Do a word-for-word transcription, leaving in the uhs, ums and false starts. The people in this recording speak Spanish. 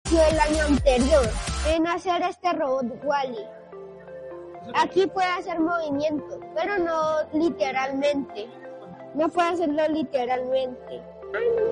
nació el año anterior en hacer este robot Wall-E. Aquí puede hacer movimientos, pero no literalmente. No puede hacerlo literalmente.